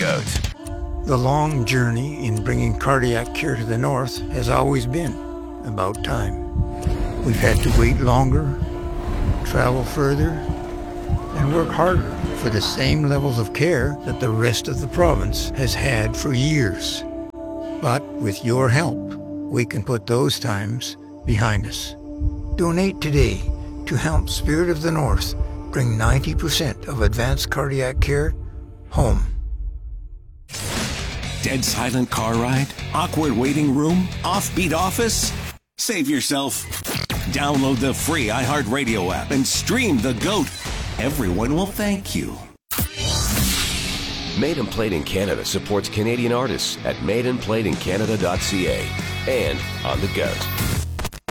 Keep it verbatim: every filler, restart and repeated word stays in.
Goat. The long journey in bringing cardiac care to the north has always been about time. We've had to wait longer, travel further, and work harder for the same levels of care that the rest of the province has had for years. But with your help, we can put those times behind us. Donate today to help Spirit of the North bring ninety percent of advanced cardiac care home. Dead silent car ride? Awkward waiting room? Offbeat office? Save yourself. Download the free iHeartRadio app and stream The GOAT. Everyone will thank you. Made and Played in Canada supports Canadian artists at made and played in canada dot c a and on The GOAT.